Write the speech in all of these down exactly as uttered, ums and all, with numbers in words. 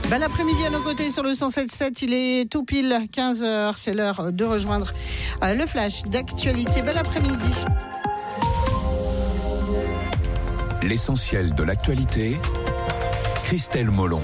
Bel après-midi à nos côtés sur le cent sept sept, il est tout pile quinze heures, c'est l'heure de rejoindre le flash d'actualité. Bel après-midi. L'essentiel de l'actualité, Christelle Molon.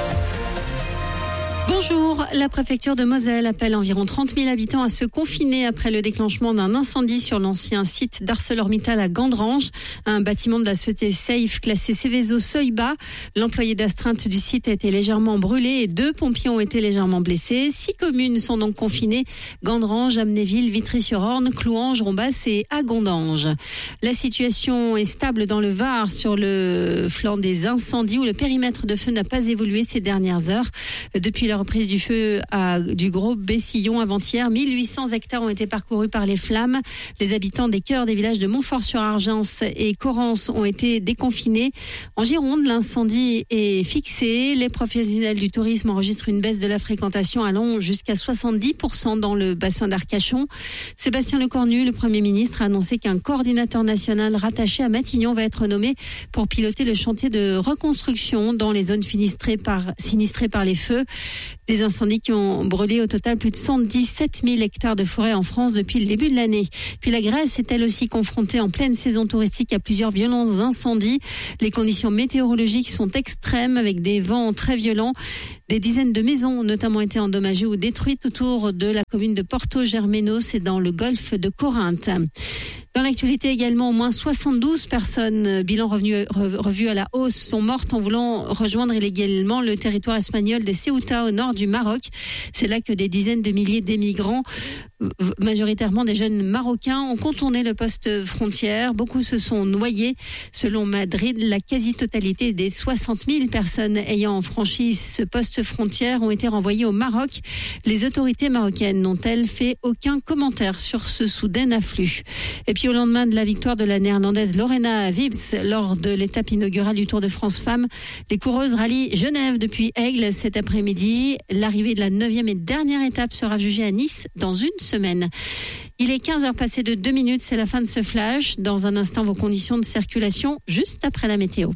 Bonjour, la préfecture de Moselle appelle environ trente mille habitants à se confiner après le déclenchement d'un incendie sur l'ancien site d'ArcelorMittal à Gandrange, un bâtiment de la société Safe classé Céveso seuil bas. L'employé d'astreinte du site a été légèrement brûlé et deux pompiers ont été légèrement blessés. Six communes sont donc confinées: Gandrange, Amnéville, Vitry-sur-Orne, Clouange, Rombas et Agondange. La situation est stable dans le Var sur le flanc des incendies où le périmètre de feu n'a pas évolué ces dernières heures. Depuis la reprise du feu à, du Gros Bessillon avant-hier, mille huit cents hectares ont été parcourus par les flammes. Les habitants des cœurs des villages de Montfort-sur-Argence et Corrence ont été déconfinés. En Gironde, l'incendie est fixé. Les professionnels du tourisme enregistrent une baisse de la fréquentation allant jusqu'à soixante-dix pour cent dans le bassin d'Arcachon. Sébastien Lecornu, le Premier ministre, a annoncé qu'un coordinateur national rattaché à Matignon va être nommé pour piloter le chantier de reconstruction dans les zones sinistrées par, sinistrées par les feux. Des incendies qui ont brûlé au total plus de cent dix-sept mille hectares de forêt en France depuis le début de l'année. Puis la Grèce est elle aussi confrontée en pleine saison touristique à plusieurs violents incendies. Les conditions météorologiques sont extrêmes avec des vents très violents. Des dizaines de maisons ont notamment été endommagées ou détruites autour de la commune de Porto Germenos et dans le golfe de Corinthe. Dans l'actualité également, au moins soixante-douze personnes, bilan revenu, revu à la hausse, sont mortes en voulant rejoindre illégalement le territoire espagnol de Ceuta au nord du Maroc. C'est là que des dizaines de milliers d'émigrants, majoritairement des jeunes marocains, ont contourné le poste frontière. Beaucoup se sont noyés. Selon Madrid, la quasi-totalité des soixante mille personnes ayant franchi ce poste frontière ont été renvoyées au Maroc. Les autorités marocaines n'ont-elles fait aucun commentaire sur ce soudain afflux. Et puis au lendemain de la victoire de la néerlandaise Lorena Wiebes lors de l'étape inaugurale du Tour de France Femmes, les coureuses rallient Genève depuis Aigle cet après-midi. L'arrivée de la neuvième et dernière étape sera jugée à Nice dans une semaine. Il est quinze heures passées de deux minutes, c'est la fin de ce flash. Dans un instant, vos conditions de circulation juste après la météo.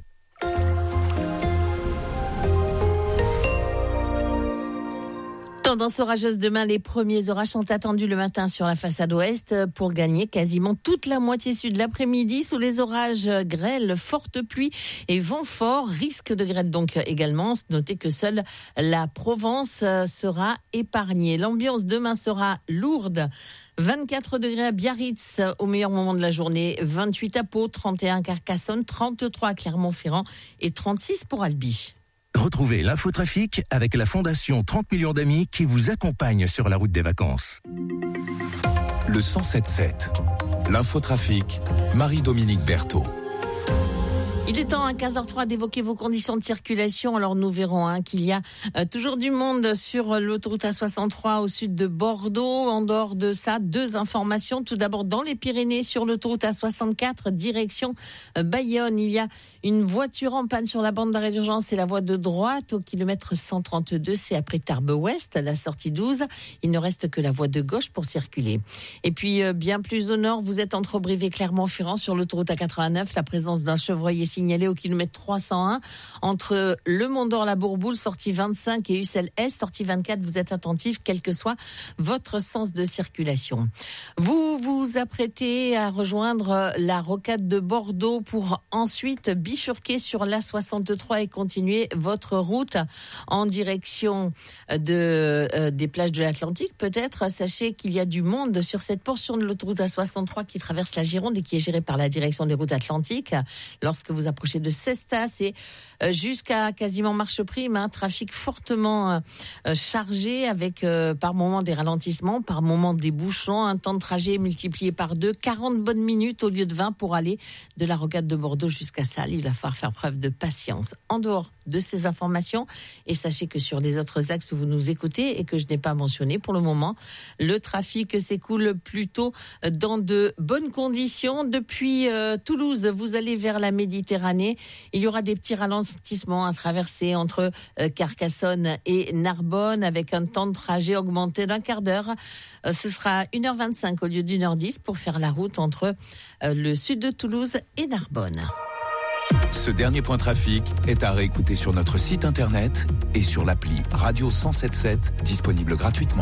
Tendance orageuse demain, les premiers orages sont attendus le matin sur la façade ouest pour gagner quasiment toute la moitié sud l'après-midi. Sous les orages, grêle, forte pluie et vent fort, risque de grêle donc également. Notez que seule la Provence sera épargnée. L'ambiance demain sera lourde. vingt-quatre degrés à Biarritz au meilleur moment de la journée, vingt-huit à Pau, trente et un à Carcassonne, trente-trois à Clermont-Ferrand et trente-six pour Albi. Retrouvez l'infotrafic avec la Fondation trente millions d'amis qui vous accompagne sur la route des vacances. Le cent sept sept, l'infotrafic, Marie-Dominique Berthaud. Il est temps à quinze heures zéro trois d'évoquer vos conditions de circulation. Alors nous verrons hein, qu'il y a euh, toujours du monde sur l'autoroute A soixante-trois au sud de Bordeaux. En dehors de ça, deux informations. Tout d'abord dans les Pyrénées sur l'autoroute A soixante-quatre direction euh, Bayonne. Il y a une voiture en panne sur la bande d'arrêt d'urgence. C'est la voie de droite au kilomètre cent trente-deux. C'est après Tarbes Ouest, la sortie douze. Il ne reste que la voie de gauche pour circuler. Et puis euh, bien plus au nord, vous êtes entre Brive et Clermont-Ferrand sur l'autoroute A quatre-vingt-neuf. La présence d'un chevreuil est signalé au kilomètre trois cent un entre le Mont-d'Or-la Bourboule, sortie vingt-cinq, et Ussel-Est, sortie vingt-quatre. Vous êtes attentif, quel que soit votre sens de circulation. Vous vous apprêtez à rejoindre la rocade de Bordeaux pour ensuite bifurquer sur l'A soixante-trois et continuer votre route en direction de, euh, des plages de l'Atlantique. Peut-être, sachez qu'il y a du monde sur cette portion de l'autoroute A soixante-trois qui traverse la Gironde et qui est gérée par la direction des routes atlantiques. Lorsque vous approchez de Cestas et jusqu'à quasiment Marcheprime, un trafic fortement chargé avec euh, par moment des ralentissements, par moment des bouchons, un temps de trajet multiplié par deux, quarante bonnes minutes au lieu de vingt pour aller de la rocade de Bordeaux jusqu'à Salles. Il va falloir faire preuve de patience. En dehors de ces informations, et sachez que sur les autres axes où vous nous écoutez et que je n'ai pas mentionné pour le moment, le trafic s'écoule plutôt dans de bonnes conditions. Depuis euh, Toulouse, vous allez vers la Méditerranée. Il y aura des petits ralentissements à traverser entre euh, Carcassonne et Narbonne avec un temps de trajet augmenté d'un quart d'heure. Euh, ce sera une heure vingt-cinq au lieu d'une heure dix pour faire la route entre euh, le sud de Toulouse et Narbonne. Ce dernier point trafic est à réécouter sur notre site internet et sur l'appli Radio cent soixante-dix-sept, disponible gratuitement.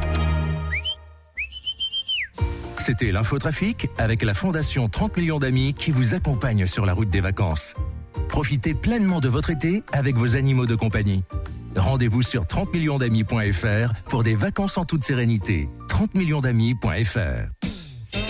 C'était l'infotrafic avec la Fondation trente millions d'amis qui vous accompagne sur la route des vacances. Profitez pleinement de votre été avec vos animaux de compagnie. Rendez-vous sur trente millions d'amis point f r pour des vacances en toute sérénité. trente millions d'amis point f r